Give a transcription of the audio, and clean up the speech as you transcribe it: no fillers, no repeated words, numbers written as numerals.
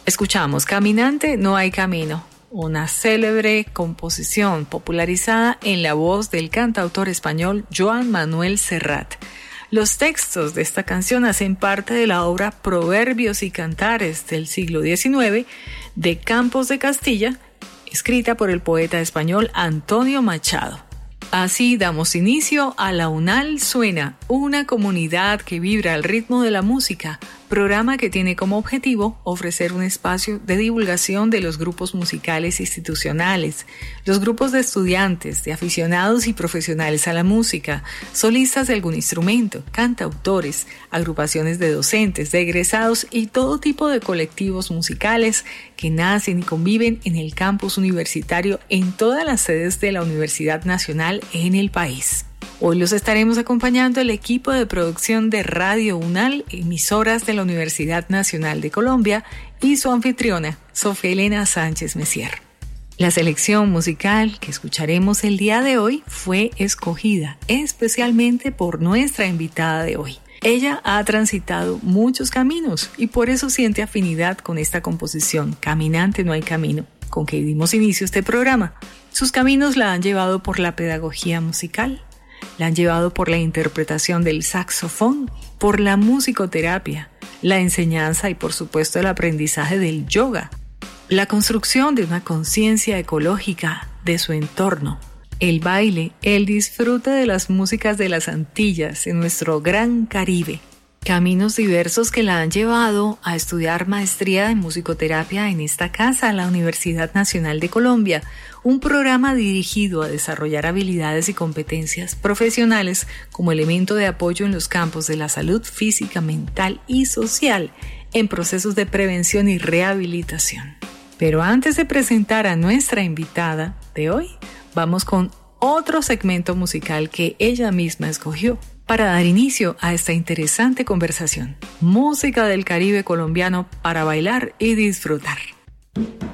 Escuchamos Caminante no hay camino, una célebre composición popularizada en la voz del cantautor español Joan Manuel Serrat. Los textos de esta canción hacen parte de la obra Proverbios y Cantares del siglo XIX de Campos de Castilla, escrita por el poeta español Antonio Machado. Así damos inicio a La UNAL Suena, una comunidad que vibra al ritmo de la música, programa que tiene como objetivo ofrecer un espacio de divulgación de los grupos musicales institucionales, los grupos de estudiantes, de aficionados y profesionales a la música, solistas de algún instrumento, cantautores, agrupaciones de docentes, de egresados y todo tipo de colectivos musicales que nacen y conviven en el campus universitario en todas las sedes de la Universidad Nacional en el país. Hoy los estaremos acompañando el equipo de producción de Radio UNAL, emisoras de la Universidad Nacional de Colombia, y su anfitriona, Sofía Elena Sánchez Messier. La selección musical que escucharemos el día de hoy fue escogida especialmente por nuestra invitada de hoy. Ella ha transitado muchos caminos y por eso siente afinidad con esta composición, Caminante no hay camino, con que dimos inicio a este programa. Sus caminos la han llevado por la pedagogía musical, la han llevado por la interpretación del saxofón, por la musicoterapia, la enseñanza y por supuesto el aprendizaje del yoga, la construcción de una conciencia ecológica de su entorno, el baile, el disfrute de las músicas de las Antillas en nuestro gran Caribe. Caminos diversos que la han llevado a estudiar maestría en musicoterapia en esta casa, la Universidad Nacional de Colombia, un programa dirigido a desarrollar habilidades y competencias profesionales como elemento de apoyo en los campos de la salud física, mental y social, en procesos de prevención y rehabilitación. Pero antes de presentar a nuestra invitada de hoy, vamos con otro segmento musical que ella misma escogió para dar inicio a esta interesante conversación. Música del Caribe colombiano para bailar y disfrutar.